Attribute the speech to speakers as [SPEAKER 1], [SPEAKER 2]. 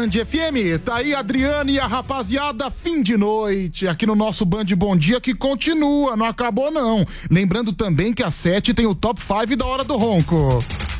[SPEAKER 1] Band FM, tá aí a Adriana e a rapaziada, fim de noite, aqui no nosso Band Bom Dia, que continua, não acabou não. Lembrando também que às 7 tem o Top 5 da Hora do Ronco.